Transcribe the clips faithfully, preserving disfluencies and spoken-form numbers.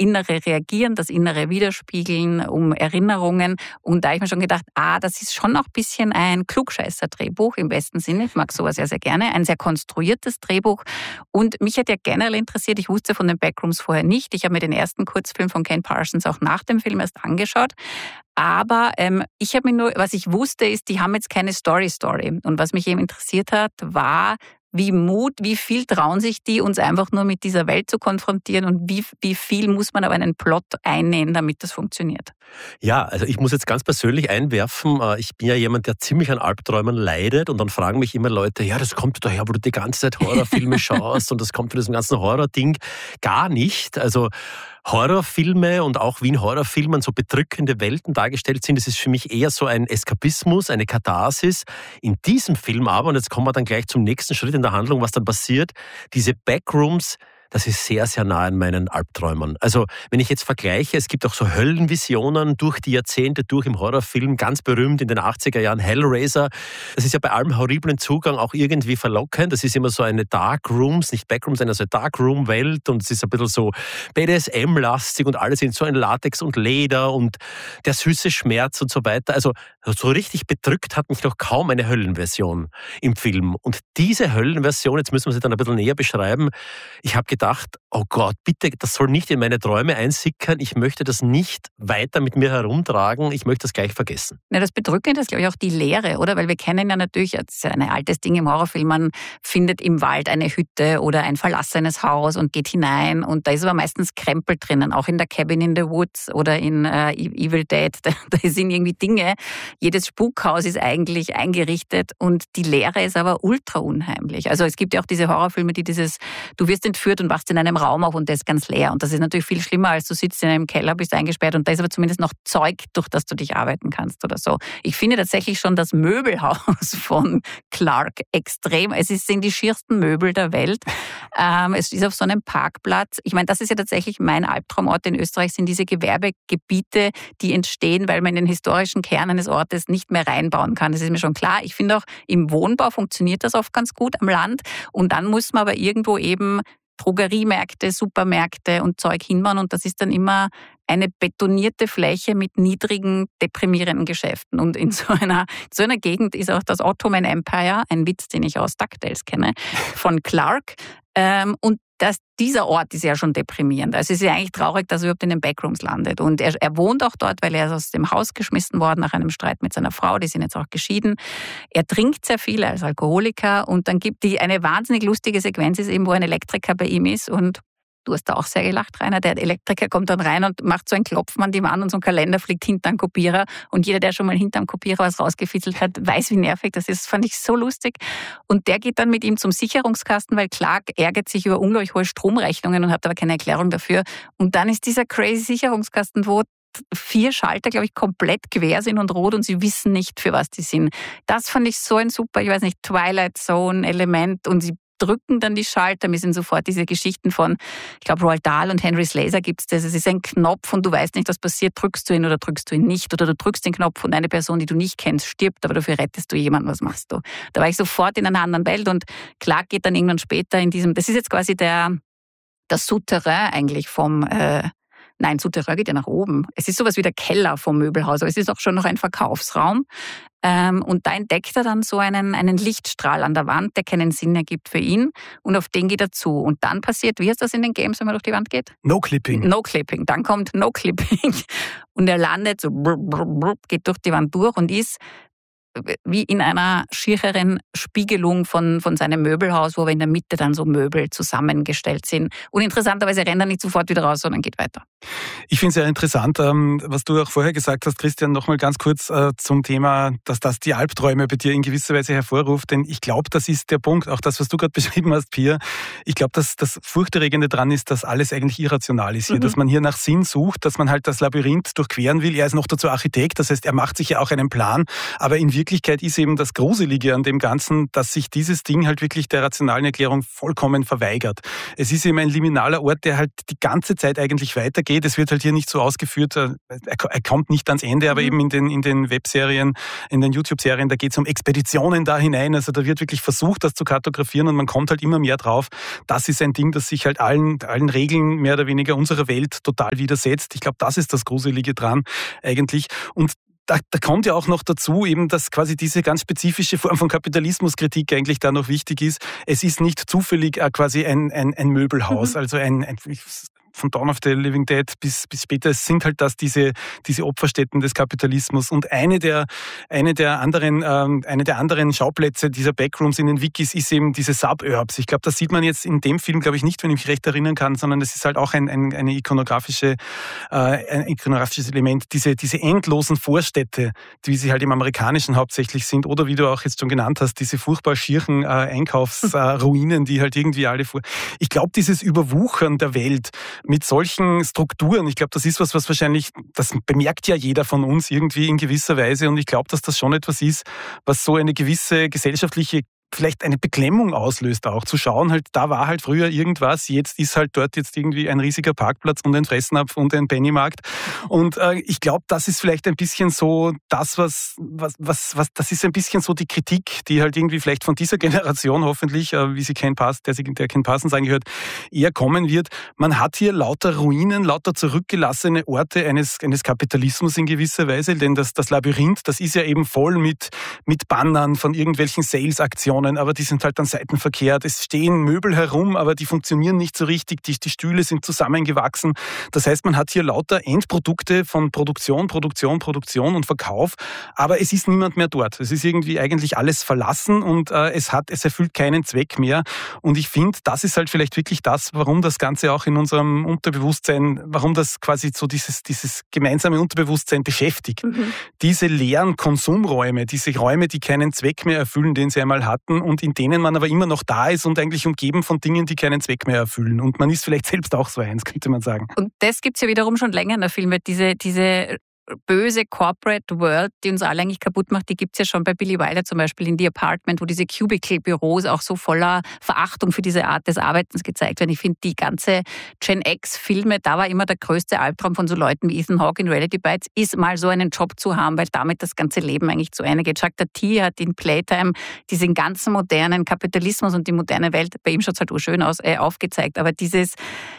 Innere reagieren, das Innere widerspiegeln, um Erinnerungen. Und da habe ich mir schon gedacht, ah, das ist schon auch ein bisschen ein Klugscheißer-Drehbuch im besten Sinne. Ich mag sowas ja sehr gerne. Ein sehr konstruiertes Drehbuch. Und mich hat ja generell interessiert, ich wusste von den Backrooms vorher nicht. Ich habe mir den ersten Kurzfilm von Ken Parsons auch nach dem Film erst angeschaut. Aber ähm, ich habe mir nur, was ich wusste, ist, die haben jetzt keine Story-Story. Und was mich eben interessiert hat, war, wie Mut, wie viel trauen sich die, uns einfach nur mit dieser Welt zu konfrontieren und wie, wie viel muss man aber einen Plot einnähen, damit das funktioniert? Ja, also ich muss jetzt ganz persönlich einwerfen, ich bin ja jemand, der ziemlich an Albträumen leidet und dann fragen mich immer Leute, ja, das kommt daher, wo du die ganze Zeit Horrorfilme schaust und das kommt von diesem ganzen Horror-Ding. Gar nicht. Also Horrorfilme und auch wie in Horrorfilmen so bedrückende Welten dargestellt sind, das ist für mich eher so ein Eskapismus, eine Katharsis. In diesem Film aber, und jetzt kommen wir dann gleich zum nächsten Schritt in der Handlung, was dann passiert, diese Backrooms, das ist sehr, sehr nah an meinen Albträumen. Also wenn ich jetzt vergleiche, es gibt auch so Höllenvisionen durch die Jahrzehnte durch im Horrorfilm, ganz berühmt in den achtziger Jahren, Hellraiser. Das ist ja bei allem horriblen Zugang auch irgendwie verlockend. Das ist immer so eine Dark Rooms, nicht Backrooms, sondern so eine Dark Room Welt und es ist ein bisschen so B D S M-lastig und alles in so ein Latex und Leder und der süße Schmerz und so weiter. Also so richtig bedrückt hat mich noch kaum eine Höllenversion im Film. Und diese Höllenversion, jetzt müssen wir sie dann ein bisschen näher beschreiben, ich habe gedacht, oh Gott, bitte, das soll nicht in meine Träume einsickern. Ich möchte das nicht weiter mit mir herumtragen. Ich möchte das gleich vergessen. Ja, das Bedrückende ist, glaube ich, auch die Leere, oder? Weil wir kennen ja natürlich, das ist ja ein altes Ding im Horrorfilm, man findet im Wald eine Hütte oder ein verlassenes Haus und geht hinein und da ist aber meistens Krempel drinnen, auch in der Cabin in the Woods oder in äh, Evil Dead. Da, da sind irgendwie Dinge. Jedes Spukhaus ist eigentlich eingerichtet und die Leere ist aber ultra unheimlich. Also es gibt ja auch diese Horrorfilme, die dieses, du wirst entführt und wachst in einem Raum auf und der ist ganz leer. Und das ist natürlich viel schlimmer, als du sitzt in einem Keller, bist eingesperrt und da ist aber zumindest noch Zeug, durch das du dich arbeiten kannst oder so. Ich finde tatsächlich schon das Möbelhaus von Clark extrem. Es sind die schiersten Möbel der Welt. Ähm, es ist auf so einem Parkplatz. Ich meine, das ist ja tatsächlich mein Albtraumort in Österreich, sind diese Gewerbegebiete, die entstehen, weil man in den historischen Kern eines Ortes nicht mehr reinbauen kann. Das ist mir schon klar. Ich finde auch, im Wohnbau funktioniert das oft ganz gut am Land. Und dann muss man aber irgendwo eben Drogeriemärkte, Supermärkte und Zeug hinbauen und das ist dann immer eine betonierte Fläche mit niedrigen, deprimierenden Geschäften. Und in so einer, so einer Gegend ist auch das Ottoman Empire, ein Witz, den ich aus DuckTales kenne, von Clark. Ähm, und das, dieser Ort ist ja schon deprimierend. Also es ist ja eigentlich traurig, dass er überhaupt in den Backrooms landet. Und er, er wohnt auch dort, weil er ist aus dem Haus geschmissen worden nach einem Streit mit seiner Frau. Die sind jetzt auch geschieden. Er trinkt sehr viel als Alkoholiker. Und dann gibt die eine wahnsinnig lustige Sequenz, ist eben, wo ein Elektriker bei ihm ist und du hast da auch sehr gelacht, Rainer. Der Elektriker kommt dann rein und macht so ein Klopfen an die Wand und so ein Kalender fliegt hinterm Kopierer. Und jeder, der schon mal hinterm Kopierer was rausgefitzelt hat, weiß, wie nervig das ist. Das fand ich so lustig. Und der geht dann mit ihm zum Sicherungskasten, weil Clark ärgert sich über unglaublich hohe Stromrechnungen und hat aber keine Erklärung dafür. Und dann ist dieser crazy Sicherungskasten, wo vier Schalter, glaube ich, komplett quer sind und rot und sie wissen nicht, für was die sind. Das fand ich so ein super, ich weiß nicht, Twilight Zone-Element und sie drücken dann die Schalter. Mir sind sofort diese Geschichten von, ich glaube, Roald Dahl und Henry Slazer gibt es das. Es ist ein Knopf und du weißt nicht, was passiert. Drückst du ihn oder drückst du ihn nicht? Oder du drückst den Knopf und eine Person, die du nicht kennst, stirbt, aber dafür rettest du jemanden. Was machst du? Da war ich sofort in einer anderen Welt und Clark geht dann irgendwann später in diesem, das ist jetzt quasi der, das Souterrain eigentlich vom, äh, nein, Souterrain geht ja nach oben. Es ist sowas wie der Keller vom Möbelhaus, aber es ist auch schon noch ein Verkaufsraum. Ähm, und da entdeckt er dann so einen, einen Lichtstrahl an der Wand, der keinen Sinn ergibt für ihn. Und auf den geht er zu. Und dann passiert, wie heißt das in den Games, wenn man durch die Wand geht? No-Clipping. No-Clipping. Dann kommt No-Clipping. Und er landet so, brr, brr, brr, geht durch die Wand durch und ist wie in einer schiereren Spiegelung von, von seinem Möbelhaus, wo aber in der Mitte dann so Möbel zusammengestellt sind. Und interessanterweise rennt er nicht sofort wieder raus, sondern geht weiter. Ich finde es sehr interessant, was du auch vorher gesagt hast, Christian, nochmal ganz kurz zum Thema, dass das die Albträume bei dir in gewisser Weise hervorruft. Denn ich glaube, das ist der Punkt, auch das, was du gerade beschrieben hast, Pia. Ich glaube, dass das Furchterregende dran ist, dass alles eigentlich irrational ist hier. Mhm. Dass man hier nach Sinn sucht, dass man halt das Labyrinth durchqueren will. Er ist noch dazu Architekt, das heißt, er macht sich ja auch einen Plan, aber in Wirklichkeit Wirklichkeit ist eben das Gruselige an dem Ganzen, dass sich dieses Ding halt wirklich der rationalen Erklärung vollkommen verweigert. Es ist eben ein liminaler Ort, der halt die ganze Zeit eigentlich weitergeht. Es wird halt hier nicht so ausgeführt, er, er kommt nicht ans Ende, aber mhm. eben in den, in den Webserien, in den YouTube-Serien, da geht es um Expeditionen da hinein. Also da wird wirklich versucht, das zu kartografieren und man kommt halt immer mehr drauf. Das ist ein Ding, das sich halt allen, allen Regeln mehr oder weniger unserer Welt total widersetzt. Ich glaube, das ist das Gruselige dran eigentlich. Und Da, da kommt ja auch noch dazu, eben, dass quasi diese ganz spezifische Form von Kapitalismuskritik eigentlich da noch wichtig ist. Es ist nicht zufällig äh, quasi ein, ein, ein Möbelhaus, mhm. also ein, ein von Dawn of the Living Dead bis, bis später, es sind halt das diese, diese Opferstätten des Kapitalismus. Und eine der, eine der anderen, ähm, eine der anderen Schauplätze dieser Backrooms in den Wikis ist eben diese Suburbs. Ich glaube, das sieht man jetzt in dem Film, glaube ich, nicht, wenn ich mich recht erinnern kann, sondern es ist halt auch ein, ein, eine ikonografische, äh, ein ikonografisches Element. Diese, diese endlosen Vorstädte, wie sie halt im Amerikanischen hauptsächlich sind, oder wie du auch jetzt schon genannt hast, diese furchtbar schierchen äh, Einkaufsruinen, äh, die halt irgendwie alle vor. Ich glaube, dieses Überwuchern der Welt mit solchen Strukturen, ich glaube, das ist was, was wahrscheinlich, das bemerkt ja jeder von uns irgendwie in gewisser Weise, und ich glaube, dass das schon etwas ist, was so eine gewisse gesellschaftliche, vielleicht eine Beklemmung auslöst auch, zu schauen, halt, da war halt früher irgendwas, jetzt ist halt dort jetzt irgendwie ein riesiger Parkplatz und ein Fressnapf und ein Pennymarkt, und äh, ich glaube, das ist vielleicht ein bisschen so das, was, was, was, was, das ist ein bisschen so die Kritik, die halt irgendwie vielleicht von dieser Generation hoffentlich, äh, wie sie Ken Parsons, der, der Ken Parsons angehört, eher kommen wird. Man hat hier lauter Ruinen, lauter zurückgelassene Orte eines, eines Kapitalismus in gewisser Weise, denn das, das Labyrinth, das ist ja eben voll mit, mit Bannern von irgendwelchen Sales-Aktionen, aber die sind halt dann seitenverkehrt. Es stehen Möbel herum, aber die funktionieren nicht so richtig. Die, die Stühle sind zusammengewachsen. Das heißt, man hat hier lauter Endprodukte von Produktion, Produktion, Produktion und Verkauf, aber es ist niemand mehr dort. Es ist irgendwie eigentlich alles verlassen, und äh, es hat, es erfüllt keinen Zweck mehr. Und ich finde, das ist halt vielleicht wirklich das, warum das Ganze auch in unserem Unterbewusstsein, warum das quasi so dieses, dieses gemeinsame Unterbewusstsein beschäftigt. Mhm. Diese leeren Konsumräume, diese Räume, die keinen Zweck mehr erfüllen, den sie einmal hatten, und in denen man aber immer noch da ist und eigentlich umgeben von Dingen, die keinen Zweck mehr erfüllen. Und man ist vielleicht selbst auch so eins, könnte man sagen. Und das gibt es ja wiederum schon länger in der Film, diese, diese böse Corporate World, die uns alle eigentlich kaputt macht, die gibt es ja schon bei Billy Wilder zum Beispiel in The Apartment, wo diese Cubicle-Büros auch so voller Verachtung für diese Art des Arbeitens gezeigt werden. Ich finde, die ganze Gen X-Filme, da war immer der größte Albtraum von so Leuten wie Ethan Hawke in Reality Bites, ist mal so einen Job zu haben, weil damit das ganze Leben eigentlich zu Ende geht. Jacques Tati hat in Playtime diesen ganzen modernen Kapitalismus und die moderne Welt, bei ihm schaut es halt urschön aus, äh, aufgezeigt, aber dieses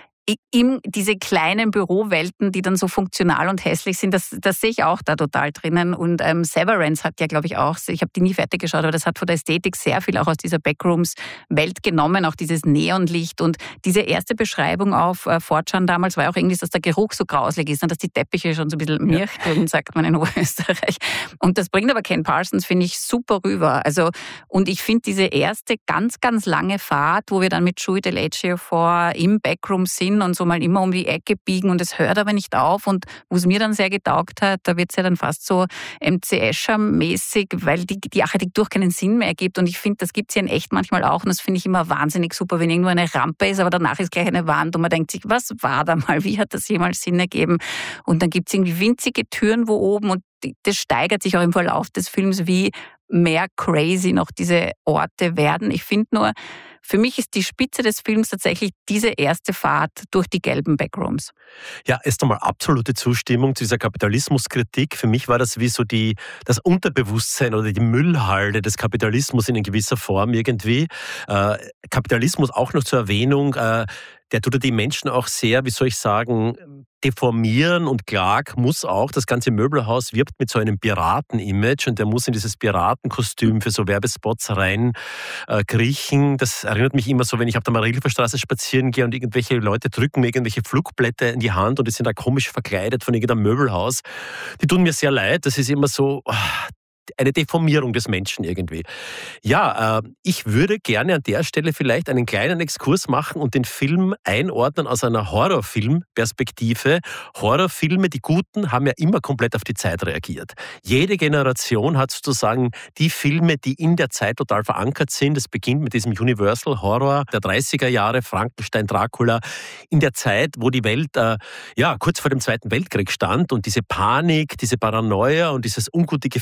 Im, diese kleinen Bürowelten, die dann so funktional und hässlich sind, das, das sehe ich auch da total drinnen. Und ähm, Severance hat ja, glaube ich, auch, ich habe die nie fertig geschaut, aber das hat von der Ästhetik sehr viel auch aus dieser Backrooms-Welt genommen, auch dieses Neonlicht. Und diese erste Beschreibung auf äh, vier chan damals war auch irgendwie, dass der Geruch so grauslig ist und dass die Teppiche schon so ein bisschen mirchteln, ja. sagt man in Oberösterreich. Und das bringt aber Ken Parsons, finde ich, super rüber. Also, und ich finde diese erste ganz, ganz lange Fahrt, wo wir dann mit Joey DeLaggio vor im Backroom sind, und so mal immer um die Ecke biegen, und es hört aber nicht auf, und wo es mir dann sehr getaugt hat, da wird es ja dann fast so M C Escher-mäßig, weil die, die Architektur keinen Sinn mehr ergibt, und ich finde, das gibt es hier in echt manchmal auch, und das finde ich immer wahnsinnig super, wenn irgendwo eine Rampe ist, aber danach ist gleich eine Wand und man denkt sich, was war da mal, wie hat das jemals Sinn ergeben? Und dann gibt es irgendwie winzige Türen wo oben, und das steigert sich auch im Verlauf des Films, wie mehr crazy noch diese Orte werden. Ich finde nur, für mich ist die Spitze des Films tatsächlich diese erste Fahrt durch die gelben Backrooms. Ja, erst einmal absolute Zustimmung zu dieser Kapitalismuskritik. Für mich war das wie so die, das Unterbewusstsein oder die Müllhalde des Kapitalismus in gewisser Form irgendwie. Äh, Kapitalismus auch noch zur Erwähnung, äh, der tut die Menschen auch sehr, wie soll ich sagen, deformieren, und Clark muss auch, das ganze Möbelhaus wirbt mit so einem Piraten-Image, und der muss in dieses Piratenkostüm für so Werbespots rein äh, kriechen. Das erinnert mich immer so, wenn ich auf der Marilferstraße spazieren gehe und irgendwelche Leute drücken mir irgendwelche Flugblätter in die Hand und die sind da komisch verkleidet von irgendeinem Möbelhaus. Die tun mir sehr leid. Das ist immer so oh, eine Deformierung des Menschen irgendwie. Ja, äh, ich würde gerne an der Stelle vielleicht einen kleinen Exkurs machen und den Film einordnen aus einer Horrorfilm-Perspektive. Horrorfilme, die guten, haben ja immer komplett auf die Zeit reagiert. Jede Generation hat sozusagen die Filme, die in der Zeit total verankert sind. Es beginnt mit diesem Universal Horror der dreißiger Jahre, Frankenstein, Dracula, in der Zeit, wo die Welt äh, ja kurz vor dem Zweiten Weltkrieg stand, und diese Panik, diese Paranoia und dieses ungute Gefühl hat sich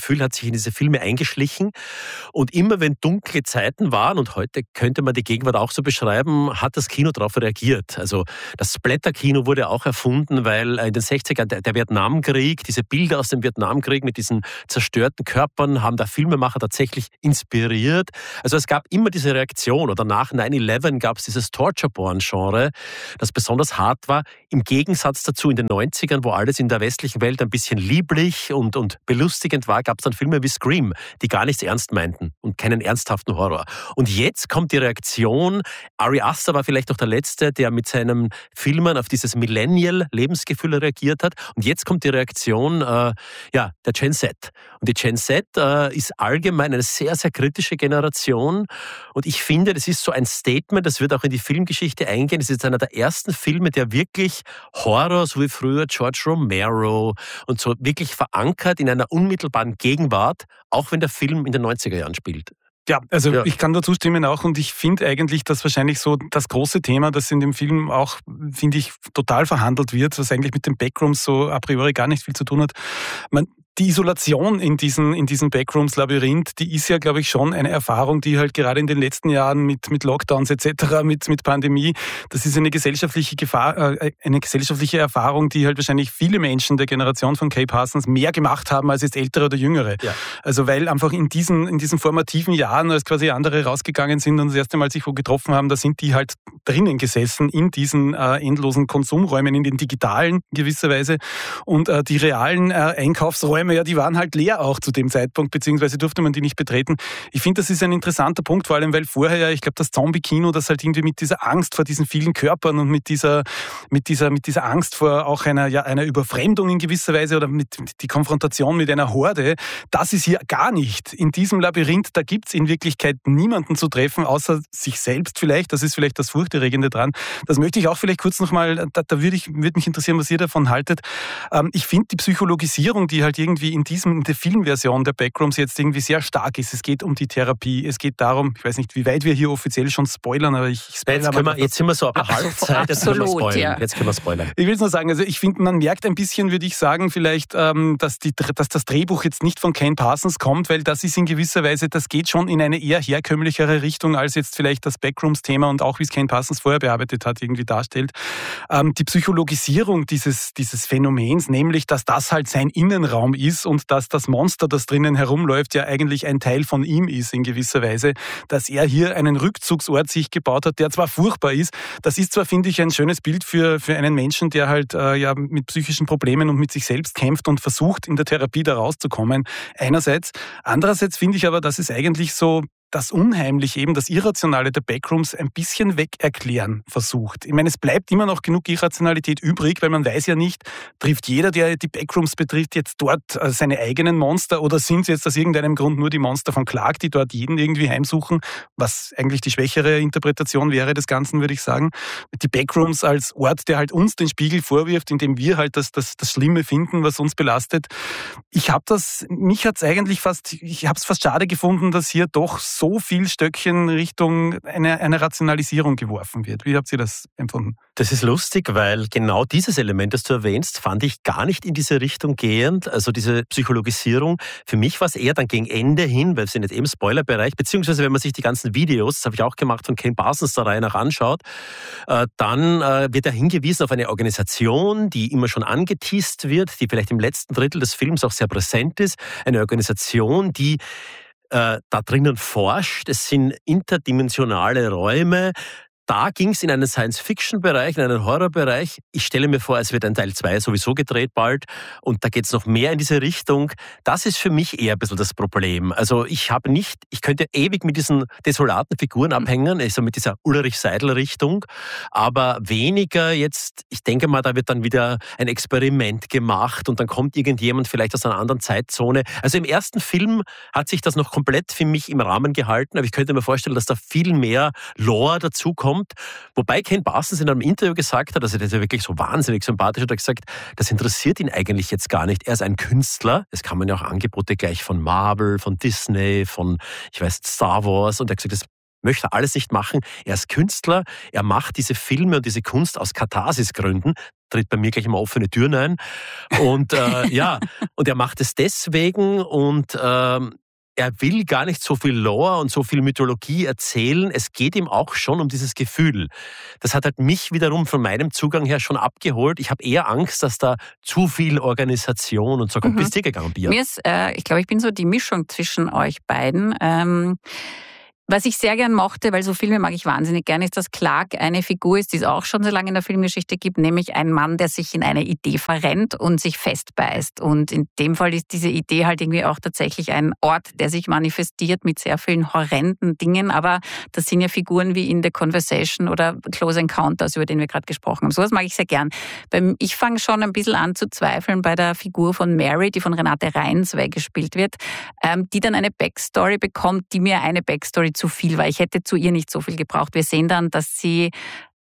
in diese Filme eingeschlichen. Und immer wenn dunkle Zeiten waren, und heute könnte man die Gegenwart auch so beschreiben, hat das Kino darauf reagiert. Also das Splatter-Kino wurde auch erfunden, weil in den sechzigern der, der Vietnamkrieg, diese Bilder aus dem Vietnamkrieg mit diesen zerstörten Körpern, haben da Filmemacher tatsächlich inspiriert. Also es gab immer diese Reaktion. Oder nach nine eleven gab es dieses Torture-Porn-Genre, das besonders hart war. Im Gegensatz dazu in den neunzigern, wo alles in der westlichen Welt ein bisschen lieblich und, und belustigend war, gab es dann Filme wie Scream, die gar nichts ernst meinten und keinen ernsthaften Horror. Und jetzt kommt die Reaktion. Ari Aster war vielleicht noch der Letzte, der mit seinen Filmen auf dieses Millennial-Lebensgefühl reagiert hat. Und jetzt kommt die Reaktion äh, ja, der Gen Z. Und die Gen Z äh, ist allgemein eine sehr, sehr kritische Generation. Und ich finde, das ist so ein Statement, das wird auch in die Filmgeschichte eingehen. Das ist einer der ersten Filme, der wirklich Horror, so wie früher George Romero und so, wirklich verankert in einer unmittelbaren Gegenwart, auch wenn der Film in den neunziger Jahren spielt. Ja, also ja. ich kann dazu stimmen auch und ich finde eigentlich, dass wahrscheinlich so das große Thema, das in dem Film auch, finde ich, total verhandelt wird, was eigentlich mit den Backrooms so a priori gar nicht viel zu tun hat. Man, die Isolation in diesen, in diesem Backrooms-Labyrinth, die ist ja, glaube ich, schon eine Erfahrung, die halt gerade in den letzten Jahren mit, mit Lockdowns et cetera, mit, mit Pandemie, das ist eine gesellschaftliche Gefahr, äh, eine gesellschaftliche Erfahrung, die halt wahrscheinlich viele Menschen der Generation von Kay Parsons mehr gemacht haben als jetzt ältere oder jüngere. Ja. Also weil einfach in diesen, in diesen formativen Jahren, als quasi andere rausgegangen sind und das erste Mal sich wo getroffen haben, da sind die halt drinnen gesessen in diesen äh, endlosen Konsumräumen, in den digitalen in gewisser Weise und äh, die realen äh, Einkaufsräume, ja, die waren halt leer auch zu dem Zeitpunkt, beziehungsweise durfte man die nicht betreten. Ich finde, das ist ein interessanter Punkt, vor allem, weil vorher, ich glaube, das Zombie-Kino, das halt irgendwie mit dieser Angst vor diesen vielen Körpern und mit dieser, mit dieser, mit dieser Angst vor auch einer, ja, einer Überfremdung in gewisser Weise oder mit, mit die Konfrontation mit einer Horde, das ist hier gar nicht. In diesem Labyrinth, da gibt es in Wirklichkeit niemanden zu treffen, außer sich selbst vielleicht. Das ist vielleicht das Furchterregende dran. Das möchte ich auch vielleicht kurz nochmal, da, da würde ich, würde mich interessieren, was ihr davon haltet. Ähm, ich finde die Psychologisierung, die halt irgendwie in diesem, in der Filmversion der Backrooms jetzt irgendwie sehr stark ist. Es geht um die Therapie, es geht darum, ich weiß nicht, wie weit wir hier offiziell schon spoilern, aber ich spoilere jetzt, können wir, jetzt sind wir so ab der Halbzeit, jetzt können wir spoilern. Ja. Jetzt können wir spoilern. Ich will es nur sagen, also ich finde, man merkt ein bisschen, würde ich sagen, vielleicht, ähm, dass, die, dass das Drehbuch jetzt nicht von Ken Parsons kommt, weil das ist in gewisser Weise, das geht schon in eine eher herkömmlichere Richtung, als jetzt vielleicht das Backrooms-Thema und auch wie es Ken Parsons vorher bearbeitet hat, irgendwie darstellt. Ähm, die Psychologisierung dieses, dieses Phänomens, nämlich, dass das halt sein Innenraum ist und dass das Monster, das drinnen herumläuft, ja eigentlich ein Teil von ihm ist in gewisser Weise, dass er hier einen Rückzugsort sich gebaut hat, der zwar furchtbar ist, das ist zwar, finde ich, ein schönes Bild für, für einen Menschen, der halt äh, ja mit psychischen Problemen und mit sich selbst kämpft und versucht, in der Therapie da rauszukommen, einerseits. Andererseits finde ich aber, dass es eigentlich so das Unheimliche, eben das Irrationale der Backrooms ein bisschen wegerklären versucht. Ich meine, es bleibt immer noch genug Irrationalität übrig, weil man weiß ja nicht, trifft jeder, der die Backrooms betrifft, jetzt dort seine eigenen Monster oder sind es jetzt aus irgendeinem Grund nur die Monster von Clark, die dort jeden irgendwie heimsuchen, was eigentlich die schwächere Interpretation wäre des Ganzen, würde ich sagen. Die Backrooms als Ort, der halt uns den Spiegel vorwirft, indem wir halt das, das, das Schlimme finden, was uns belastet. Ich habe das, mich hat es eigentlich fast, ich habe es fast schade gefunden, dass hier doch so viel Stöckchen Richtung einer eine Rationalisierung geworfen wird. Wie habt ihr das empfunden? Das ist lustig, weil genau dieses Element, das du erwähnst, fand ich gar nicht in diese Richtung gehend. Also diese Psychologisierung. Für mich war es eher dann gegen Ende hin, weil es sind nicht eben Spoilerbereich, beziehungsweise wenn man sich die ganzen Videos, das habe ich auch gemacht, von Ken Parsons der Reihe nach anschaut, dann wird er hingewiesen auf eine Organisation, die immer schon angeteast wird, die vielleicht im letzten Drittel des Films auch sehr präsent ist. Eine Organisation, die da drinnen forscht. Es sind interdimensionale Räume. Da ging es in einen Science-Fiction-Bereich, in einen Horror-Bereich. Ich stelle mir vor, es wird ein Teil zwei sowieso gedreht bald und da geht es noch mehr in diese Richtung. Das ist für mich eher ein bisschen das Problem. Also ich habe nicht, ich könnte ewig mit diesen desolaten Figuren abhängen, also mit dieser Ulrich-Seidel-Richtung, aber weniger jetzt, ich denke mal, da wird dann wieder ein Experiment gemacht und dann kommt irgendjemand vielleicht aus einer anderen Zeitzone. Also im ersten Film hat sich das noch komplett für mich im Rahmen gehalten, aber ich könnte mir vorstellen, dass da viel mehr Lore dazukommt. Wobei Ken Parsons in einem Interview gesagt hat, also der ist ja wirklich so wahnsinnig sympathisch, hat er gesagt, das interessiert ihn eigentlich jetzt gar nicht. Er ist ein Künstler. Es kamen ja auch Angebote gleich von Marvel, von Disney, von, ich weiß, Star Wars. Und er hat gesagt, das möchte er alles nicht machen. Er ist Künstler, er macht diese Filme und diese Kunst aus Katharsisgründen, tritt bei mir gleich immer offene Türen ein. Und äh, ja, und er macht es deswegen und ähm, er will gar nicht so viel Lore und so viel Mythologie erzählen. Es geht ihm auch schon um dieses Gefühl. Das hat halt mich wiederum von meinem Zugang her schon abgeholt. Ich habe eher Angst, dass da zu viel Organisation und so kommt. Mhm. Bist du dir gegangen, Bia? Mir ist, äh, ich glaube, ich bin so die Mischung zwischen euch beiden. Ähm Was ich sehr gern mochte, weil so Filme mag ich wahnsinnig gern, ist, dass Clark eine Figur ist, die es auch schon so lange in der Filmgeschichte gibt, nämlich ein Mann, der sich in eine Idee verrennt und sich festbeißt. Und in dem Fall ist diese Idee halt irgendwie auch tatsächlich ein Ort, der sich manifestiert mit sehr vielen horrenden Dingen. Aber das sind ja Figuren wie in The Conversation oder Close Encounters, über den wir gerade gesprochen haben. Sowas mag ich sehr gern. Ich fange schon ein bisschen an zu zweifeln bei der Figur von Mary, die von Renate Reinswey gespielt wird, die dann eine Backstory bekommt, die mir eine Backstory zu viel war. Ich hätte zu ihr nicht so viel gebraucht. Wir sehen dann, dass sie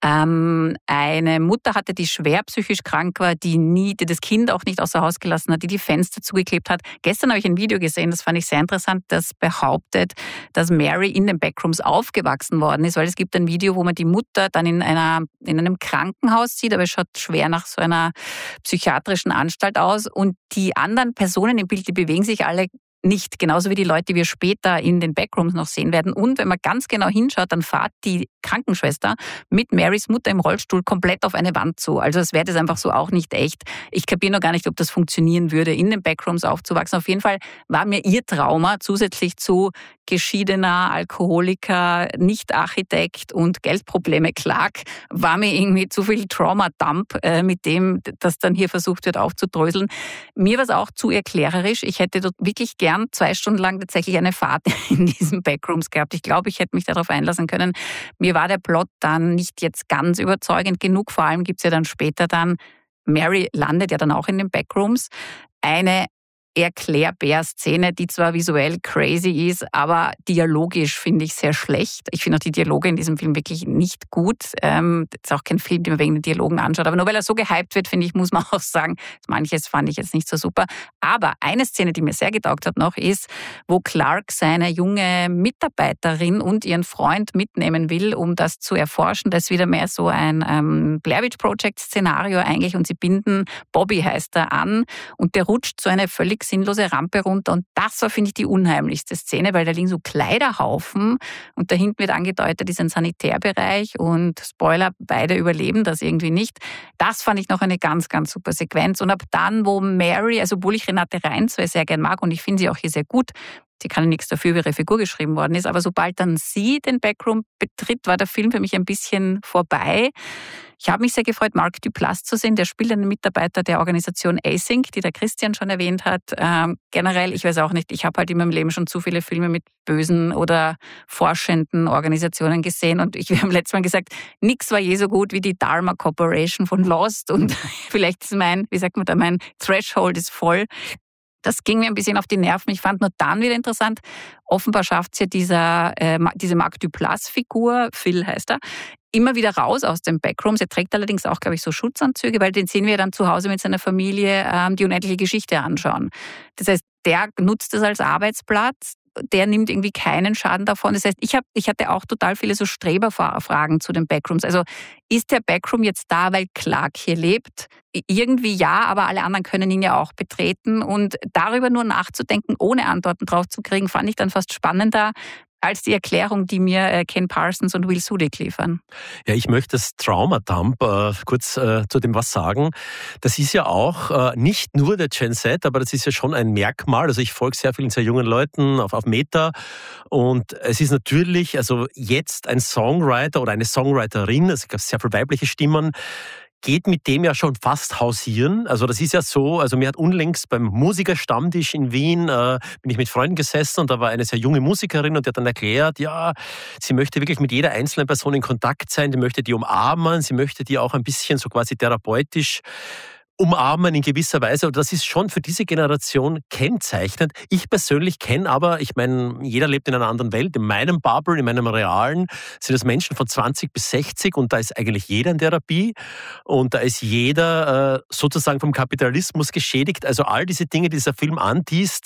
ähm, eine Mutter hatte, die schwer psychisch krank war, die nie, die das Kind auch nicht außer Haus gelassen hat, die die Fenster zugeklebt hat. Gestern habe ich ein Video gesehen, das fand ich sehr interessant, das behauptet, dass Mary in den Backrooms aufgewachsen worden ist, weil es gibt ein Video, wo man die Mutter dann in einer in einem Krankenhaus sieht, aber es schaut schwer nach so einer psychiatrischen Anstalt aus und die anderen Personen im Bild, die bewegen sich alle nicht, genauso wie die Leute, die wir später in den Backrooms noch sehen werden. Und wenn man ganz genau hinschaut, dann fährt die Krankenschwester mit Marys Mutter im Rollstuhl komplett auf eine Wand zu. Also es wäre das einfach so auch nicht echt. Ich kapiere noch gar nicht, ob das funktionieren würde, in den Backrooms aufzuwachsen. Auf jeden Fall war mir ihr Trauma zusätzlich zu geschiedener Alkoholiker, Nicht-Architekt und Geldprobleme Clark, war mir irgendwie zu viel Trauma-Dump, äh, mit dem, das dann hier versucht wird aufzudröseln. Mir war es auch zu erklärerisch. Ich hätte dort wirklich gern zwei Stunden lang tatsächlich eine Fahrt in diesen Backrooms gehabt. Ich glaube, ich hätte mich darauf einlassen können. Mir war der Plot dann nicht jetzt ganz überzeugend genug. Vor allem gibt es ja dann später dann, Mary landet ja dann auch in den Backrooms, eine Erklärbär-Szene, die zwar visuell crazy ist, aber dialogisch finde ich sehr schlecht. Ich finde auch die Dialoge in diesem Film wirklich nicht gut. Ähm, das ist auch kein Film, den man wegen den Dialogen anschaut. Aber nur weil er so gehypt wird, finde ich, muss man auch sagen, manches fand ich jetzt nicht so super. Aber eine Szene, die mir sehr getaugt hat noch, ist, wo Clark seine junge Mitarbeiterin und ihren Freund mitnehmen will, um das zu erforschen. Das ist wieder mehr so ein ähm, Blair Witch Project-Szenario eigentlich. Und sie binden, Bobby heißt er, an und der rutscht so eine völlig sinnlose Rampe runter und das war, finde ich, die unheimlichste Szene, weil da liegen so Kleiderhaufen und da hinten wird angedeutet, ist ein Sanitärbereich und Spoiler, beide überleben das irgendwie nicht. Das fand ich noch eine ganz, ganz super Sequenz und ab dann, wo Mary, also obwohl ich Renate Reinswey sehr gern mag und ich finde sie auch hier sehr gut, sie kann nichts dafür, wie ihre Figur geschrieben worden ist, aber sobald dann sie den Backroom betritt, war der Film für mich ein bisschen vorbei. Ich habe mich sehr gefreut, Mark Duplass zu sehen. Der spielt einen Mitarbeiter der Organisation Async, die der Christian schon erwähnt hat. Ähm, generell, ich weiß auch nicht, ich habe halt in meinem Leben schon zu viele Filme mit bösen oder forschenden Organisationen gesehen. Und ich, wir haben letztes Mal gesagt, nichts war je so gut wie die Dharma Corporation von Lost. Und vielleicht ist mein, wie sagt man da, mein Threshold ist voll. Das ging mir ein bisschen auf die Nerven. Ich fand nur dann wieder interessant, offenbar schafft es ja dieser, äh, diese Mark Duplass-Figur, Phil heißt er, immer wieder raus aus den Backrooms. Er trägt allerdings auch, glaube ich, so Schutzanzüge, weil den sehen wir dann zu Hause mit seiner Familie ähm, die unendliche Geschichte anschauen. Das heißt, der nutzt es als Arbeitsplatz, der nimmt irgendwie keinen Schaden davon. Das heißt, ich, hab, ich hatte auch total viele so Streberfragen zu den Backrooms. Also ist der Backroom jetzt da, weil Clark hier lebt? Irgendwie ja, aber alle anderen können ihn ja auch betreten. Und darüber nur nachzudenken, ohne Antworten drauf zu kriegen, fand ich dann fast spannender als die Erklärung, die mir Ken Parsons und Will Sudik liefern. Ja, ich möchte das Trauma-Dump äh, kurz äh, zu dem was sagen. Das ist ja auch äh, nicht nur der Gen Z, aber das ist ja schon ein Merkmal. Also ich folge sehr vielen sehr jungen Leuten auf, auf Meta und es ist natürlich, also jetzt ein Songwriter oder eine Songwriterin, also es gab sehr viele weibliche Stimmen, geht mit dem ja schon fast hausieren. Also das ist ja so, also mir hat unlängst beim Musikerstammtisch in Wien, äh, bin ich mit Freunden gesessen und da war eine sehr junge Musikerin und die hat dann erklärt, ja, sie möchte wirklich mit jeder einzelnen Person in Kontakt sein, sie möchte die umarmen, sie möchte die auch ein bisschen so quasi therapeutisch umarmen in gewisser Weise. Und das ist schon für diese Generation kennzeichnend. Ich persönlich kenne aber, ich meine, jeder lebt in einer anderen Welt. In meinem Bubble, in meinem Realen sind es Menschen von zwanzig bis sechzig und da ist eigentlich jeder in Therapie und da ist jeder äh, sozusagen vom Kapitalismus geschädigt. Also all diese Dinge, die dieser Film antiest,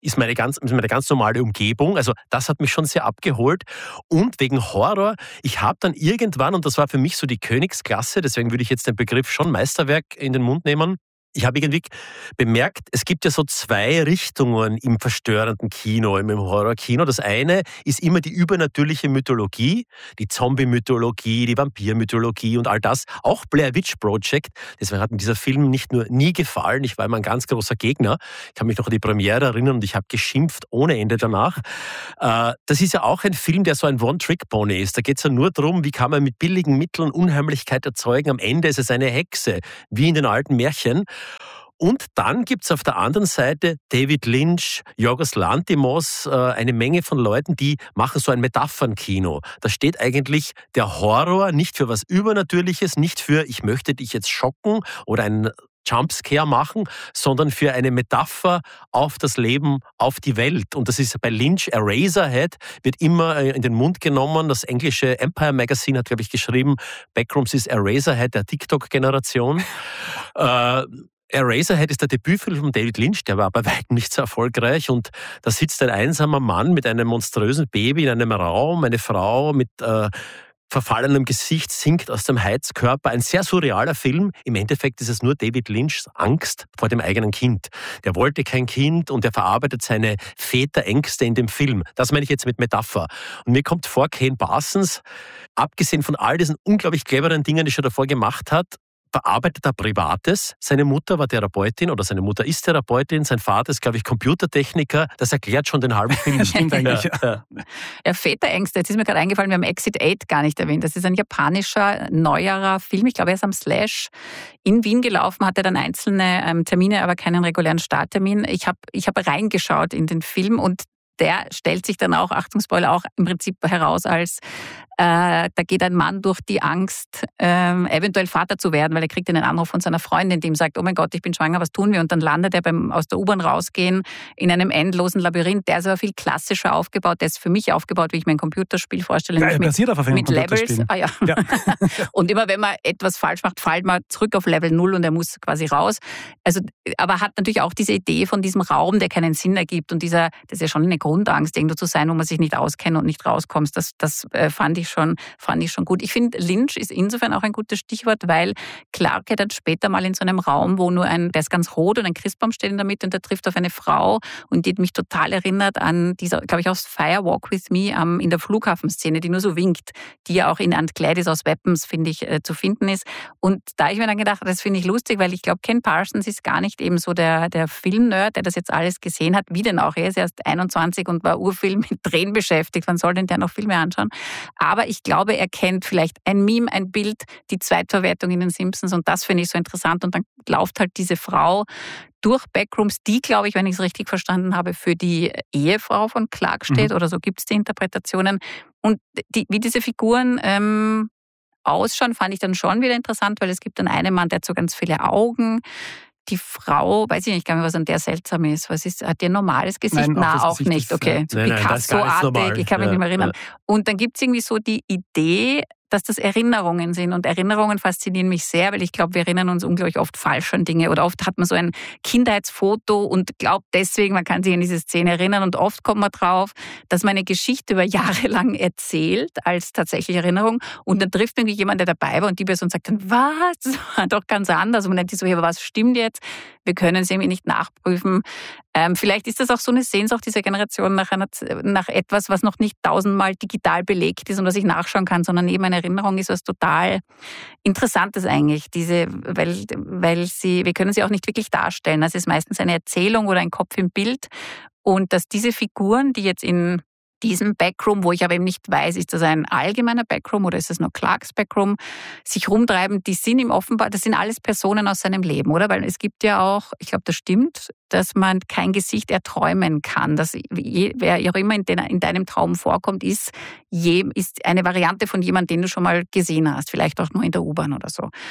ist meine ganz, ist meine ganz normale Umgebung. Also das hat mich schon sehr abgeholt. Und wegen Horror, ich habe dann irgendwann, und das war für mich so die Königsklasse, deswegen würde ich jetzt den Begriff schon Meisterwerk in den Mund nehmen, ich habe irgendwie bemerkt, es gibt ja so zwei Richtungen im verstörenden Kino, im Horrorkino. Das eine ist immer die übernatürliche Mythologie, die Zombie-Mythologie, die Vampir-Mythologie und all das. Auch Blair Witch Project. Deswegen hat mir dieser Film nicht nur nie gefallen, ich war immer ein ganz großer Gegner. Ich kann mich noch an die Premiere erinnern und ich habe geschimpft ohne Ende danach. Das ist ja auch ein Film, der so ein One-Trick-Pony ist. Da geht es ja nur darum, wie kann man mit billigen Mitteln Unheimlichkeit erzeugen. Am Ende ist es eine Hexe, wie in den alten Märchen. Und dann gibt es auf der anderen Seite David Lynch, Yorgos Lanthimos, eine Menge von Leuten, die machen so ein Metaphernkino. Da steht eigentlich der Horror nicht für was Übernatürliches, nicht für ich möchte dich jetzt schocken oder ein Jumpscare machen, sondern für eine Metapher auf das Leben, auf die Welt. Und das ist bei Lynch, Eraserhead, wird immer in den Mund genommen. Das englische Empire Magazine hat, glaube ich, geschrieben, Backrooms ist Eraserhead der TikTok-Generation. äh, Eraserhead ist der Debütfilm von David Lynch, der war bei weitem nicht so erfolgreich. Und da sitzt ein einsamer Mann mit einem monströsen Baby in einem Raum, eine Frau mit äh, verfallenem Gesicht sinkt aus dem Heizkörper. Ein sehr surrealer Film. Im Endeffekt ist es nur David Lynchs Angst vor dem eigenen Kind. Der wollte kein Kind und er verarbeitet seine Väterängste in dem Film. Das meine ich jetzt mit Metapher. Und mir kommt vor, Ken Parsons, abgesehen von all diesen unglaublich cleveren Dingen, die er schon davor gemacht hat, verarbeitet er Privates. Seine Mutter war Therapeutin oder seine Mutter ist Therapeutin. Sein Vater ist, glaube ich, Computertechniker. Das erklärt schon den halben Film. Stimmt eigentlich. Ja, ja, Väterängste. Jetzt ist mir gerade eingefallen, wir haben Exit acht gar nicht erwähnt. Das ist ein japanischer, neuerer Film. Ich glaube, er ist am Slash in Wien gelaufen, hatte dann einzelne ähm, Termine, aber keinen regulären Starttermin. Ich habe ich hab reingeschaut in den Film und der stellt sich dann auch, Achtung Spoiler, auch im Prinzip heraus als, äh, da geht ein Mann durch die Angst, ähm, eventuell Vater zu werden, weil er kriegt einen Anruf von seiner Freundin, die ihm sagt, oh mein Gott, ich bin schwanger, was tun wir? Und dann landet er beim aus der U-Bahn rausgehen in einem endlosen Labyrinth. Der ist aber viel klassischer aufgebaut, der ist für mich aufgebaut, wie ich mir ein Computerspiel vorstelle. Ja, er basiert auf einem mit Levels. Ah, ja. Ja. Und immer wenn man etwas falsch macht, fällt man zurück auf Level null und er muss quasi raus. Also, aber hat natürlich auch diese Idee von diesem Raum, der keinen Sinn ergibt und dieser, das ist ja schon eine Grundangst, irgendwo zu sein, wo man sich nicht auskennt und nicht rauskommt. Das, das äh, fand ich schon, fand ich schon gut. Ich finde, Lynch ist insofern auch ein gutes Stichwort, weil Clark geht dann später mal in so einem Raum, wo nur ein, der ist ganz rot und ein Christbaum steht in der Mitte und der trifft auf eine Frau und die hat mich total erinnert an dieser, glaube ich, aus Fire Walk With Me ähm, in der Flughafenszene, die nur so winkt, die ja auch in Aunt Gladys aus Weapons, finde ich, äh, zu finden ist. Und da habe ich mir dann gedacht, das finde ich lustig, weil ich glaube, Ken Parsons ist gar nicht eben so der, der Filmnerd, der das jetzt alles gesehen hat, wie denn auch. Er ist erst einundzwanzig und war urviel mit Drehen beschäftigt. Wann soll denn der noch Filme anschauen? Aber ich glaube, er kennt vielleicht ein Meme, ein Bild, die Zweitverwertung in den Simpsons und das finde ich so interessant. Und dann läuft halt diese Frau durch Backrooms, die, glaube ich, wenn ich es richtig verstanden habe, für die Ehefrau von Clark steht mhm. oder so gibt es die Interpretationen. Und die, wie diese Figuren ähm, ausschauen, fand ich dann schon wieder interessant, weil es gibt dann einen Mann, der hat so ganz viele Augen. Die Frau, weiß ich nicht gar nicht, was an der seltsam ist. Was ist, hat die ein normales Gesicht? Nein, Na, auch, auch nicht. ist, Okay, nein, nein, Picasso-artig, ich kann mich ja, nicht mehr erinnern. Ja. Und dann gibt es irgendwie so die Idee, dass das Erinnerungen sind. Und Erinnerungen faszinieren mich sehr, weil ich glaube, wir erinnern uns unglaublich oft falsch an Dinge. Oder oft hat man so ein Kindheitsfoto und glaubt deswegen, man kann sich an diese Szene erinnern. Und oft kommt man drauf, dass man eine Geschichte über Jahre lang erzählt, als tatsächliche Erinnerung. Und dann trifft irgendwie jemand, der dabei war und die Person sagt dann, was? Das war doch ganz anders. Und man denkt sich so, aber was stimmt jetzt? Wir können es irgendwie nicht nachprüfen. Ähm, vielleicht ist das auch so eine Sehnsucht dieser Generation nach, einer, nach etwas, was noch nicht tausendmal digital belegt ist und was ich nachschauen kann, sondern eben eine Erinnerung ist was total Interessantes eigentlich. Diese, weil, weil sie, wir können sie auch nicht wirklich darstellen. Das ist meistens eine Erzählung oder ein Kopf im Bild. Und dass diese Figuren, die jetzt in diesem Backroom, wo ich aber eben nicht weiß, ist das ein allgemeiner Backroom oder ist das nur Clarks Backroom, sich rumtreiben, die sind ihm offenbar, das sind alles Personen aus seinem Leben, oder? Weil es gibt ja auch, ich glaube, das stimmt, dass man kein Gesicht erträumen kann. Dass je, wer auch immer in, den, in deinem Traum vorkommt, ist, je, ist eine Variante von jemandem, den du schon mal gesehen hast, vielleicht auch nur in der U-Bahn oder so.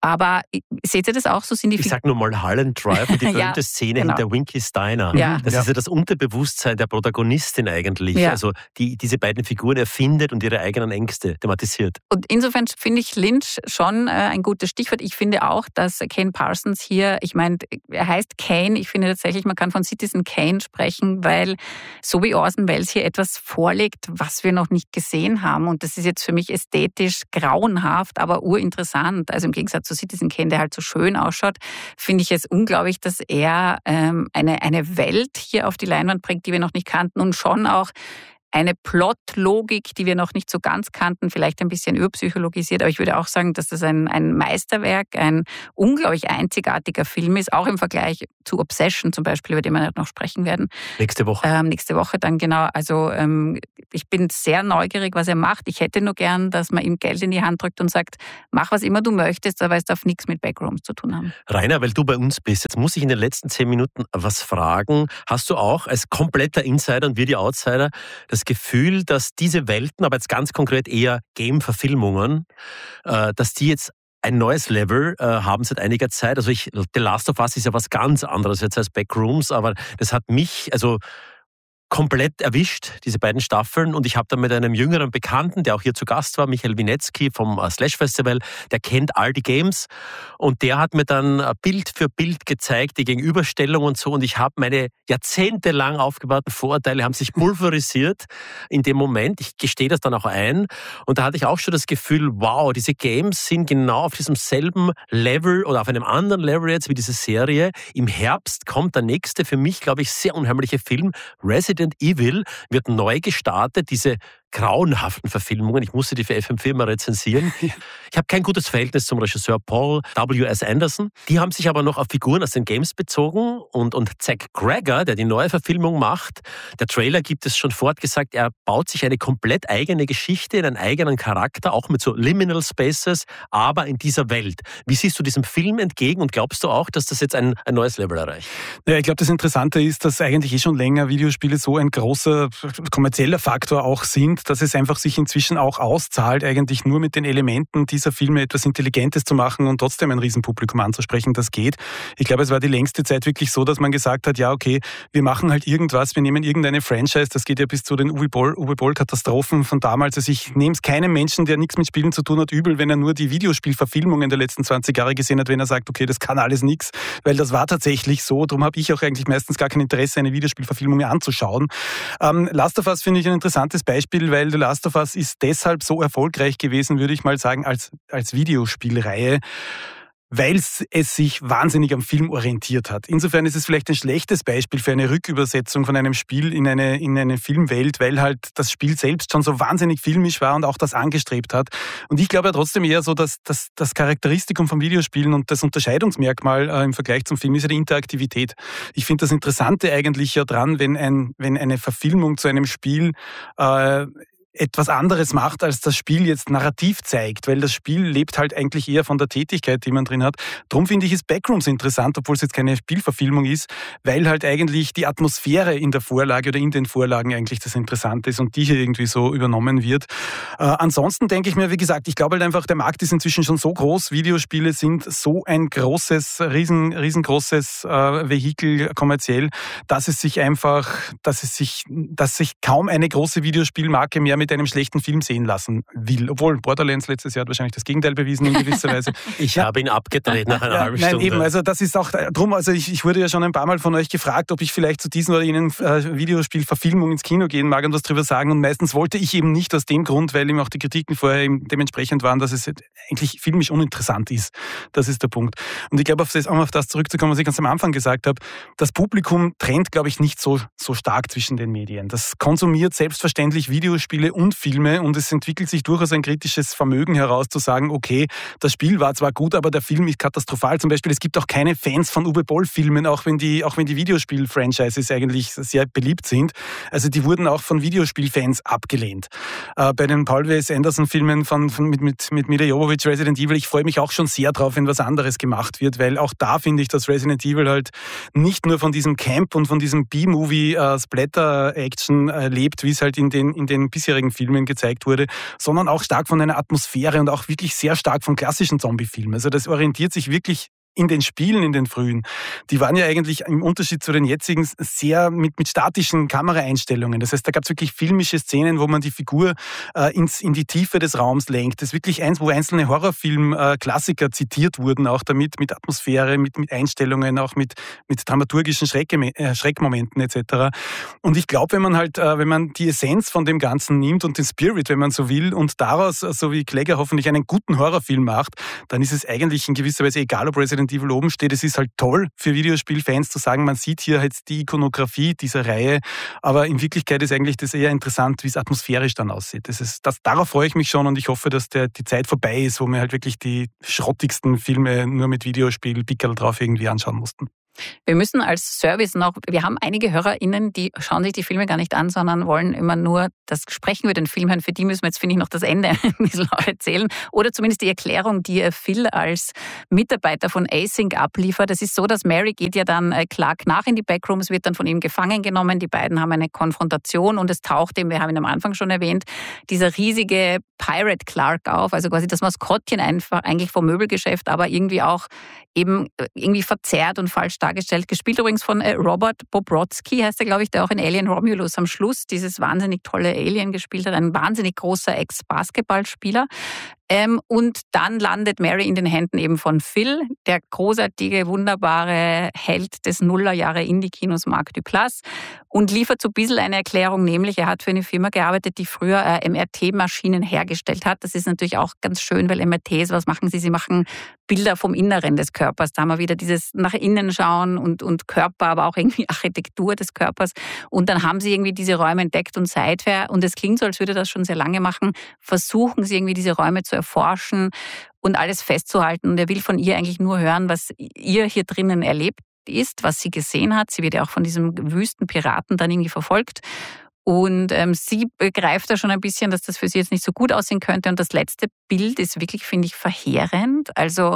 Aber seht ihr das auch so? Sind die ich sage nur mal Mulholland Drive und die berühmte ja, Szene genau. hinter Winky's Diner. Ja. Das ja. ist ja das Unterbewusstsein der Protagonistin eigentlich. Ja. Also die diese beiden Figuren erfindet und ihre eigenen Ängste thematisiert. Und insofern finde ich Lynch schon äh, ein gutes Stichwort. Ich finde auch, dass Ken Parsons hier, ich meine, er heißt Kane. Ich finde tatsächlich, man kann von Citizen Kane sprechen, weil so wie Orson Welles hier etwas vorlegt, was wir noch nicht gesehen haben. Und das ist jetzt für mich ästhetisch grauenhaft, aber urinteressant. Also im Gegensatz zu Citizen Kane, der halt so schön ausschaut, finde ich es unglaublich, dass er ähm, eine, eine Welt hier auf die Leinwand bringt, die wir noch nicht kannten und schon auch eine Plotlogik, die wir noch nicht so ganz kannten, vielleicht ein bisschen überpsychologisiert, aber ich würde auch sagen, dass das ein, ein Meisterwerk, ein unglaublich einzigartiger Film ist, auch im Vergleich zu Obsession zum Beispiel, über den wir noch sprechen werden. Nächste Woche. Ähm, nächste Woche dann, genau. Also ähm, ich bin sehr neugierig, was er macht. Ich hätte nur gern, dass man ihm Geld in die Hand drückt und sagt, mach was immer du möchtest, aber es darf nichts mit Backrooms zu tun haben. Rainer, weil du bei uns bist, jetzt muss ich in den letzten zehn Minuten was fragen. Hast du auch als kompletter Insider und wir die Outsider das Gefühl, dass diese Welten, aber jetzt ganz konkret eher Game-Verfilmungen, äh, dass die jetzt ein neues Level äh, haben seit einiger Zeit? Also ich, The Last of Us ist ja was ganz anderes jetzt als Backrooms, aber das hat mich also komplett erwischt, diese beiden Staffeln. Und ich habe dann mit einem jüngeren Bekannten, der auch hier zu Gast war, Michael Winetzki vom Slash Festival, der kennt all die Games. Und der hat mir dann Bild für Bild gezeigt, die Gegenüberstellung und so. Und ich habe meine jahrzehntelang aufgebauten Vorurteile haben sich pulverisiert in dem Moment. Ich gestehe das dann auch ein. Und da hatte ich auch schon das Gefühl, wow, diese Games sind genau auf diesem selben Level oder auf einem anderen Level jetzt wie diese Serie. Im Herbst kommt der nächste, für mich, glaube ich, sehr unheimliche Film, Resident Evil, wird neu gestartet, diese grauenhaften Verfilmungen. Ich musste die für F M vier mal rezensieren. Ich habe kein gutes Verhältnis zum Regisseur Paul W S Anderson. Die haben sich aber noch auf Figuren aus den Games bezogen und, und Zach Cregger, der die neue Verfilmung macht, der Trailer gibt es schon fortgesagt, er baut sich eine komplett eigene Geschichte in einen eigenen Charakter, auch mit so Liminal Spaces, aber in dieser Welt. Wie siehst du diesem Film entgegen und glaubst du auch, dass das jetzt ein, ein neues Level erreicht? Ja, ich glaube, das Interessante ist, dass eigentlich eh schon länger Videospiele so ein großer kommerzieller Faktor auch sind, dass es einfach sich inzwischen auch auszahlt, eigentlich nur mit den Elementen dieser Filme etwas Intelligentes zu machen und trotzdem ein Riesenpublikum anzusprechen, das geht. Ich glaube, es war die längste Zeit wirklich so, dass man gesagt hat, ja okay, wir machen halt irgendwas, wir nehmen irgendeine Franchise, das geht ja bis zu den Uwe Boll, Uwe Boll-Katastrophen von damals. Also ich nehme es keinem Menschen, der nichts mit Spielen zu tun hat, übel, wenn er nur die Videospielverfilmungen der letzten zwanzig Jahre gesehen hat, wenn er sagt, okay, das kann alles nichts, weil das war tatsächlich so. Darum habe ich auch eigentlich meistens gar kein Interesse, eine Videospielverfilmung mir anzuschauen. Ähm, Last of Us finde ich ein interessantes Beispiel, weil The Last of Us ist deshalb so erfolgreich gewesen, würde ich mal sagen, als, als Videospielreihe, weil es sich wahnsinnig am Film orientiert hat. Insofern ist es vielleicht ein schlechtes Beispiel für eine Rückübersetzung von einem Spiel in eine, in eine Filmwelt, weil halt das Spiel selbst schon so wahnsinnig filmisch war und auch das angestrebt hat. Und ich glaube ja trotzdem eher so, dass, dass das Charakteristikum von Videospielen und das Unterscheidungsmerkmal äh, im Vergleich zum Film ist ja die Interaktivität. Ich finde das Interessante eigentlich ja dran, wenn, ein, wenn eine Verfilmung zu einem Spiel äh, etwas anderes macht, als das Spiel jetzt narrativ zeigt, weil das Spiel lebt halt eigentlich eher von der Tätigkeit, die man drin hat. Darum finde ich es Backrooms interessant, obwohl es jetzt keine Spielverfilmung ist, weil halt eigentlich die Atmosphäre in der Vorlage oder in den Vorlagen eigentlich das Interessante ist und die hier irgendwie so übernommen wird. Äh, ansonsten denke ich mir, wie gesagt, ich glaube halt einfach, der Markt ist inzwischen schon so groß, Videospiele sind so ein großes, riesen, riesengroßes äh, Vehikel kommerziell, dass es sich einfach, dass es sich, dass sich kaum eine große Videospielmarke mehr mit einem schlechten Film sehen lassen will. Obwohl Borderlands letztes Jahr hat wahrscheinlich das Gegenteil bewiesen in gewisser Weise. Ich habe ihn abgedreht nach einer ja, halben nein, Stunde. Nein, eben, also das ist auch drum, also ich, ich wurde ja schon ein paar Mal von euch gefragt, ob ich vielleicht zu diesen oder jenen äh, Videospielverfilmungen ins Kino gehen mag und was drüber sagen und meistens wollte ich eben nicht aus dem Grund, weil eben auch die Kritiken vorher eben dementsprechend waren, dass es eigentlich filmisch uninteressant ist. Das ist der Punkt. Und ich glaube, auf das, um auf das zurückzukommen, was ich ganz am Anfang gesagt habe, das Publikum trennt, glaube ich, nicht so, so stark zwischen den Medien. Das konsumiert selbstverständlich Videospiele und Filme und es entwickelt sich durchaus ein kritisches Vermögen heraus, zu sagen, okay, das Spiel war zwar gut, aber der Film ist katastrophal. Zum Beispiel, es gibt auch keine Fans von Uwe Boll-Filmen, auch wenn die, auch wenn die Videospiel-Franchises eigentlich sehr beliebt sind. Also die wurden auch von Videospielfans abgelehnt. Äh, bei den Paul W S Anderson-Filmen von, von, mit, mit, mit Mila Jovovich, Resident Evil, ich freue mich auch schon sehr drauf, wenn was anderes gemacht wird, weil auch da finde ich, dass Resident Evil halt nicht nur von diesem Camp und von diesem B-Movie-Splatter-Action äh, lebt, wie es halt in den, in den bisherigen bisherigen Filmen gezeigt wurde, sondern auch stark von einer Atmosphäre und auch wirklich sehr stark von klassischen Zombie-Filmen. Also das orientiert sich wirklich in den Spielen, in den frühen, die waren ja eigentlich im Unterschied zu den jetzigen sehr mit, mit statischen Kameraeinstellungen. Das heißt, da gab es wirklich filmische Szenen, wo man die Figur äh, ins, in die Tiefe des Raums lenkt. Das ist wirklich eins, wo einzelne Horrorfilm-Klassiker äh, zitiert wurden, auch damit, mit Atmosphäre, mit, mit Einstellungen, auch mit, mit dramaturgischen Schreck, äh, Schreckmomenten et cetera. Und ich glaube, wenn man halt, äh, wenn man die Essenz von dem Ganzen nimmt und den Spirit, wenn man so will, und daraus, so wie Kläger hoffentlich einen guten Horrorfilm macht, dann ist es eigentlich in gewisser Weise egal, ob Resident Evil oben steht. Es ist halt toll für Videospielfans zu sagen, man sieht hier jetzt die Ikonografie dieser Reihe, aber in Wirklichkeit ist eigentlich das eher interessant, wie es atmosphärisch dann aussieht. Das ist, das, darauf freue ich mich schon und ich hoffe, dass der, die Zeit vorbei ist, wo wir halt wirklich die schrottigsten Filme nur mit Videospiel-Pickerl drauf irgendwie anschauen mussten. Wir müssen als Service noch, wir haben einige HörerInnen, die schauen sich die Filme gar nicht an, sondern wollen immer nur das Sprechen über den Film hören. Für die müssen wir jetzt, finde ich, noch das Ende ein bisschen erzählen. Oder zumindest die Erklärung, die Phil als Mitarbeiter von Async abliefert. Es ist so, dass Mary geht ja dann Clark nach in die Backrooms, wird dann von ihm gefangen genommen. Die beiden haben eine Konfrontation und es taucht eben, wir haben ihn am Anfang schon erwähnt, dieser riesige Pirate Clark auf, also quasi das Maskottchen einfach eigentlich vom Möbelgeschäft, aber irgendwie auch eben irgendwie verzerrt und falsch dargestellt. Gespielt übrigens von Robert Bobrotsky, heißt er, glaube ich, der auch in Alien Romulus am Schluss dieses wahnsinnig tolle Alien gespielt hat. Ein wahnsinnig großer Ex-Basketballspieler. Ähm, und dann landet Mary in den Händen eben von Phil, der großartige, wunderbare Held des Nullerjahre Indie-Kinos Marc Duplass, und liefert so ein bisschen eine Erklärung, nämlich er hat für eine Firma gearbeitet, die früher äh, M R T-Maschinen hergestellt hat. Das ist natürlich auch ganz schön, weil M R Ts, was machen sie? Sie machen Bilder vom Inneren des Körpers. Da haben wir wieder dieses nach innen schauen und, und Körper, aber auch irgendwie Architektur des Körpers. Und dann haben sie irgendwie diese Räume entdeckt und seither, und es klingt so, als würde das schon sehr lange machen, versuchen sie irgendwie diese Räume zu erforschen und alles festzuhalten. Und er will von ihr eigentlich nur hören, was ihr hier drinnen erlebt ist, was sie gesehen hat. Sie wird ja auch von diesem Wüstenpiraten dann irgendwie verfolgt. Und ähm, sie begreift da schon ein bisschen, dass das für sie jetzt nicht so gut aussehen könnte. Und das letzte Bild ist wirklich, finde ich, verheerend. Also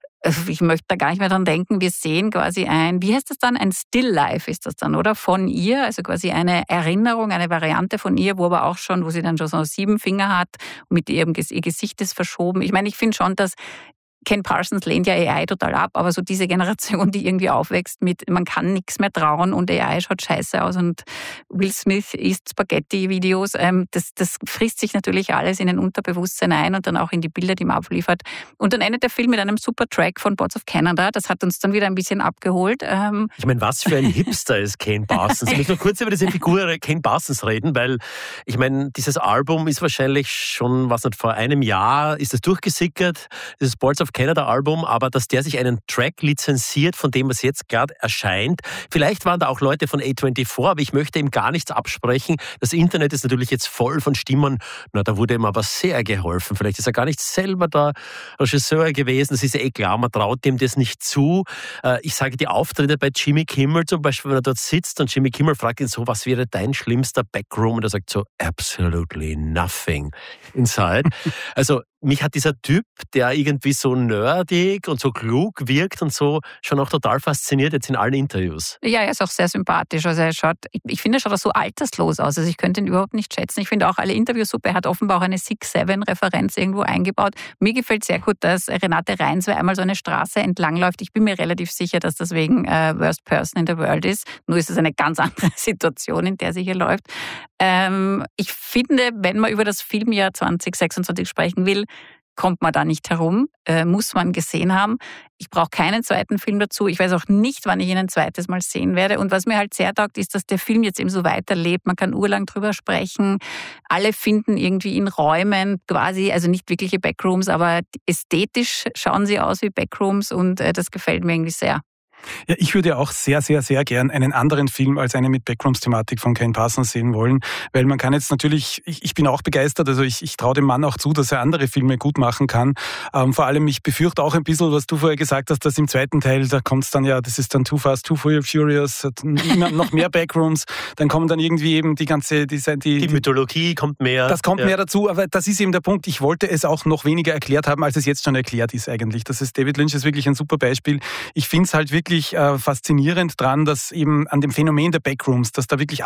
ich möchte da gar nicht mehr dran denken. Wir sehen quasi ein, wie heißt das dann? Ein Still-Life ist das dann, oder? Von ihr, also quasi eine Erinnerung, eine Variante von ihr, wo aber auch schon, wo sie dann schon so sieben Finger hat und mit ihrem ihr Gesicht ist verschoben. Ich meine, ich finde schon, dass Ken Parsons lehnt ja A I total ab, aber so diese Generation, die irgendwie aufwächst mit, man kann nichts mehr trauen und A I schaut scheiße aus und Will Smith isst Spaghetti-Videos, ähm, das, das frisst sich natürlich alles in ein Unterbewusstsein ein und dann auch in die Bilder, die man abliefert. Und dann endet der Film mit einem super Track von Boards of Canada, das hat uns dann wieder ein bisschen abgeholt. Ähm ich meine, was für ein Hipster ist Ken Parsons? Ich möchte noch kurz über diese Figur Ken Parsons reden, weil ich meine, dieses Album ist wahrscheinlich schon, was nicht, vor einem Jahr ist es durchgesickert, dieses Boards of Canada-Album, aber dass der sich einen Track lizenziert, von dem was jetzt gerade erscheint. Vielleicht waren da auch Leute von A vierundzwanzig, aber ich möchte ihm gar nichts absprechen. Das Internet ist natürlich jetzt voll von Stimmen. Na, da wurde ihm aber sehr geholfen. Vielleicht ist er gar nicht selber der Regisseur gewesen. Das ist ja eh klar, man traut dem das nicht zu. Ich sage, die Auftritte bei Jimmy Kimmel zum Beispiel, wenn er dort sitzt und Jimmy Kimmel fragt ihn so, was wäre dein schlimmster Backroom? Und er sagt so, absolutely nothing inside. Also mich hat dieser Typ, der irgendwie so nerdig und so klug wirkt und so, schon auch total fasziniert jetzt in allen Interviews. Ja, er ist auch sehr sympathisch. Also er schaut, ich finde, er schaut auch so alterslos aus. Also ich könnte ihn überhaupt nicht schätzen. Ich finde auch alle Interviews super. Er hat offenbar auch eine six seven Referenz irgendwo eingebaut. Mir gefällt sehr gut, dass Renate Reinswe einmal so eine Straße entlangläuft. Ich bin mir relativ sicher, dass das wegen äh, Worst Person in the World ist. Nur ist es eine ganz andere Situation, in der sie hier läuft. Ähm, ich finde, wenn man über das Filmjahr zwanzig sechsundzwanzig sprechen will, kommt man da nicht herum, äh, muss man gesehen haben. Ich brauche keinen zweiten Film dazu. Ich weiß auch nicht, wann ich ihn ein zweites Mal sehen werde. Und was mir halt sehr taugt, ist, dass der Film jetzt eben so weiterlebt. Man kann urlang drüber sprechen. Alle finden irgendwie in Räumen quasi, also nicht wirkliche Backrooms, aber ästhetisch schauen sie aus wie Backrooms und äh, das gefällt mir irgendwie sehr. Ja, ich würde auch sehr, sehr, sehr gern einen anderen Film als eine mit Backrooms-Thematik von Ken Parsons sehen wollen, weil man kann jetzt natürlich, ich, ich bin auch begeistert, also ich, ich traue dem Mann auch zu, dass er andere Filme gut machen kann. Ähm, vor allem, ich befürchte auch ein bisschen, was du vorher gesagt hast, dass im zweiten Teil, da kommt es dann ja, das ist dann Too Fast, Too Furious, hat immer noch mehr Backrooms, dann kommen dann irgendwie eben die ganze, die, die, die Mythologie kommt mehr. Das kommt ja. mehr dazu, aber das ist eben der Punkt, ich wollte es auch noch weniger erklärt haben, als es jetzt schon erklärt ist eigentlich. Das ist, David Lynch ist wirklich ein super Beispiel. Ich finde es halt wirklich äh, faszinierend dran, dass eben an dem Phänomen der Backrooms, dass da wirklich alles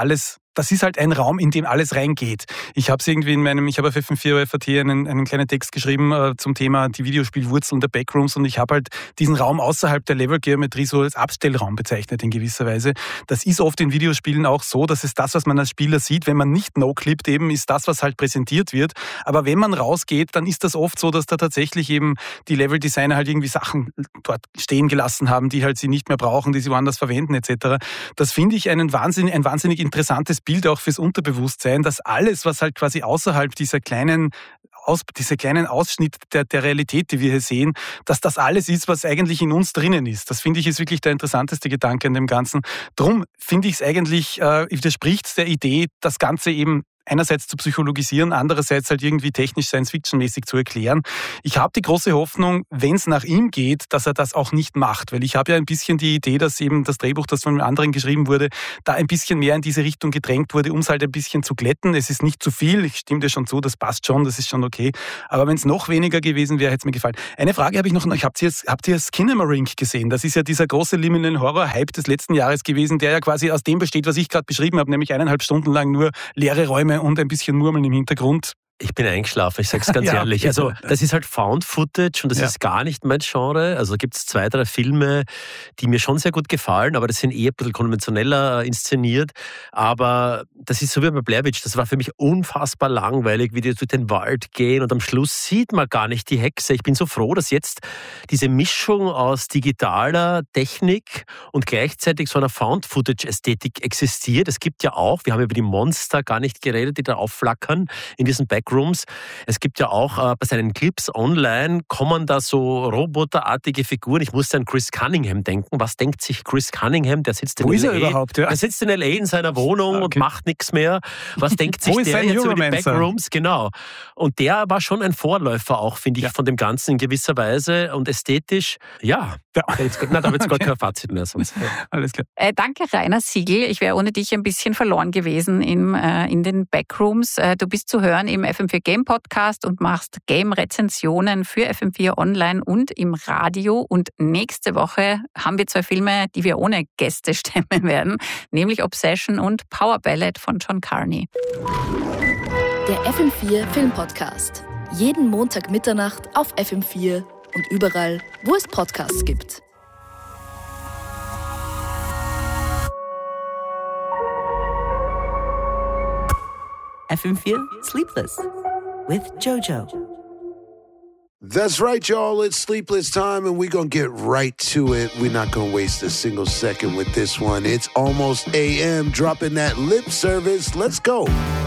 das ist halt ein Raum, in dem alles reingeht. Ich habe es irgendwie in meinem, ich habe auf F M vier F A T einen, einen kleinen Text geschrieben äh, zum Thema die Videospielwurzeln der Backrooms und ich habe halt diesen Raum außerhalb der Levelgeometrie so als Abstellraum bezeichnet in gewisser Weise. Das ist oft in Videospielen auch so, dass es das, was man als Spieler sieht, wenn man nicht no-clippt, eben ist das, was halt präsentiert wird. Aber wenn man rausgeht, dann ist das oft so, dass da tatsächlich eben die Leveldesigner halt irgendwie Sachen dort stehen gelassen haben, die halt sie nicht mehr brauchen, die sie woanders verwenden et cetera. Das finde ich einen wahnsinnig, ein wahnsinnig interessantes Bild auch fürs Unterbewusstsein, dass alles, was halt quasi außerhalb dieser kleinen Aus, dieser kleinen Ausschnitt der, der Realität, die wir hier sehen, dass das alles ist, was eigentlich in uns drinnen ist. Das finde ich ist wirklich der interessanteste Gedanke an dem Ganzen. Drum finde ich es eigentlich, äh, widerspricht der Idee, das Ganze eben einerseits zu psychologisieren, andererseits halt irgendwie technisch Science-Fiction-mäßig zu erklären. Ich habe die große Hoffnung, wenn es nach ihm geht, dass er das auch nicht macht, weil ich habe ja ein bisschen die Idee, dass eben das Drehbuch, das von einem anderen geschrieben wurde, da ein bisschen mehr in diese Richtung gedrängt wurde, um es halt ein bisschen zu glätten. Es ist nicht zu viel, ich stimme dir schon zu, das passt schon, das ist schon okay. Aber wenn es noch weniger gewesen wäre, hätte es mir gefallen. Eine Frage habe ich noch, ich habt ihr, habt ihr Skinamarink gesehen? Das ist ja dieser große Liminal-Horror-Hype des letzten Jahres gewesen, der ja quasi aus dem besteht, was ich gerade beschrieben habe, nämlich eineinhalb Stunden lang nur leere Räume und ein bisschen Murmeln im Hintergrund. Ich bin eingeschlafen, ich sage es ganz ja, ehrlich. Also das ist halt Found Footage und das ja. ist gar nicht mein Genre. Also gibt es zwei, drei Filme, die mir schon sehr gut gefallen, aber das sind eher ein bisschen konventioneller inszeniert. Aber das ist so wie bei Blair Witch, das war für mich unfassbar langweilig, wie die durch den Wald gehen und am Schluss sieht man gar nicht die Hexe. Ich bin so froh, dass jetzt diese Mischung aus digitaler Technik und gleichzeitig so einer Found Footage Ästhetik existiert. Es gibt ja auch, wir haben über die Monster gar nicht geredet, die da aufflackern in diesen Backrooms. Es gibt ja auch äh, bei seinen Clips online kommen da so roboterartige Figuren. Ich musste an Chris Cunningham denken. Was denkt sich Chris Cunningham? Der sitzt in Wo L A. ist er überhaupt? Ja. Der sitzt in L A in seiner Wohnung okay. und macht nichts mehr. Was denkt sich Wo ist der jetzt über die Neuromancer? Backrooms? Genau. Und der war schon ein Vorläufer auch, finde ich, ja. von dem Ganzen in gewisser Weise und ästhetisch. Ja. ja. Jetzt, na, da habe ich jetzt okay. gar kein Fazit mehr. Sonst. Ja. Alles klar. Äh, danke, Rainer Siegel. Ich wäre ohne dich ein bisschen verloren gewesen im, äh, in den Backrooms. Äh, du bist zu hören im F M vier Game Podcast und machst Game-Rezensionen für F M vier Online und im Radio. Und nächste Woche haben wir zwei Filme, die wir ohne Gäste stemmen werden, nämlich Obsession und Power Ballad von John Carney. Der F M vier Film Podcast. Jeden Montag Mitternacht auf F M vier und überall, wo es Podcasts gibt. F M vier Sleepless with Jojo. That's right, y'all. It's Sleepless time, and we're going to get right to it. We're not going to waste a single second with this one. It's almost A M, dropping that lip service. Let's go.